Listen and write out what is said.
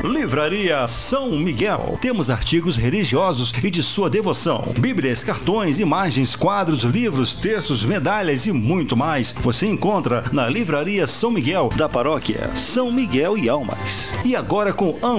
Livraria São Miguel. Temos artigos religiosos e de sua devoção. Bíblias, cartões, imagens, quadros, livros, terços, medalhas e muito mais. Você encontra na Livraria São Miguel, da paróquia São Miguel e Almas. E agora com